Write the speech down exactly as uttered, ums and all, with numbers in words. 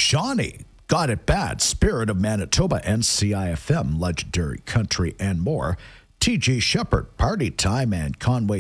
Shawnee, Got It Bad, Spirit of Manitoba, N C I F M, Legendary Country, and more. T J Shepard, Party Time, and Conway